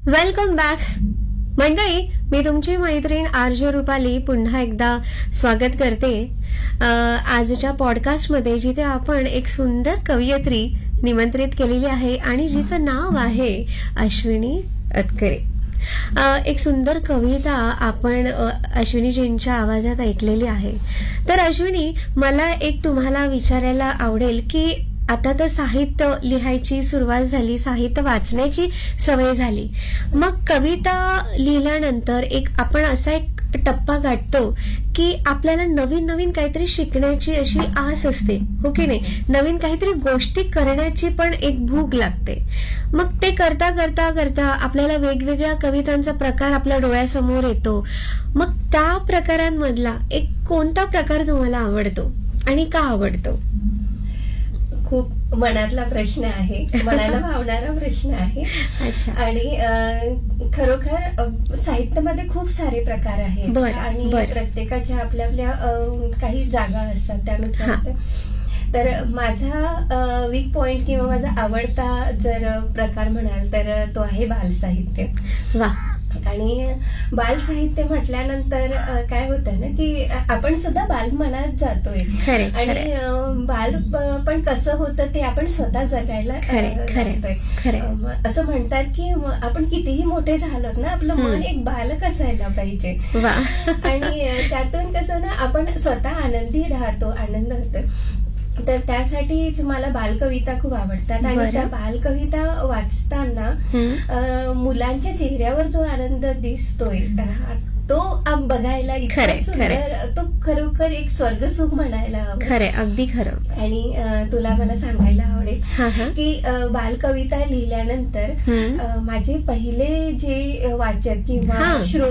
Welcome back मंडळी. मी तुमची मैत्रीण आरजे रुपाली पुन्हा एकदा स्वागत करते आजच्या पॉडकास्टमध्ये, जिथे आपण एक सुंदर कवयित्री निमंत्रित केलेली आहे आणि जिचं नाव आहे अश्विनी अतकरे. एक सुंदर कविता आपण अश्विनीजींच्या आवाजात ऐकलेली आहे. तर अश्विनी, मला एक तुम्हाला विचारायला आवडेल की आता तर साहित्य लिहायची सुरुवात झाली, साहित्य वाचण्याची सवय झाली, मग कविता लिहिल्यानंतर आपण असा एक टप्पा गाठतो की आपल्याला नवीन नवीन काहीतरी शिकण्याची अशी आस असते, हो की नाही? नवीन काहीतरी गोष्टी करण्याची पण एक भूक लागते. मग ते करता करता करता आपल्याला वेगवेगळ्या कवितांचा प्रकार आपल्या डोळ्यासमोर येतो. मग त्या प्रकारांमधला एक कोणता प्रकार तुम्हाला आवडतो आणि का आवडतो? खूप मनातला प्रश्न आहे, मनाला भावणारा प्रश्न आहे. अच्छा. आणि खरोखर साहित्यामध्ये खूप सारे प्रकार आहेत आणि प्रत्येकाच्या आपल्या आपल्या काही जागा असतात त्यानुसार. तर माझा वीक पॉइंट किंवा माझा आवडता जर प्रकार म्हणाल तर तो आहे बालसाहित्य. वा. आणि बालसाहित्य म्हटल्यानंतर काय होतं ना की आपण सुद्धा बालमनात जातोय आणि बाल पण कसं होतं ते आपण स्वतः जगायला लागतोय. असं म्हणतात की आपण कितीही मोठे झालोत ना, आपलं मन एक बालक असायला पाहिजे. आणि त्यातून कसं ना आपण स्वतः आनंदी राहतो, आनंद होतो. तर त्यासाठीच मला बालकविता खूप आवडतात. आणि त्या बालकविता वाचताना मुलांच्या चेहऱ्यावर जो आनंद दिसतोय तो बघायला इतका सुंदर, तो खरोखर एक स्वर्गसुख म्हणायला हवं. खरं, अगदी खरं. आणि तुला मला सांगायला आवडेल की बालकविता लिहिल्यानंतर माझे पहिले जे वाचक किंवा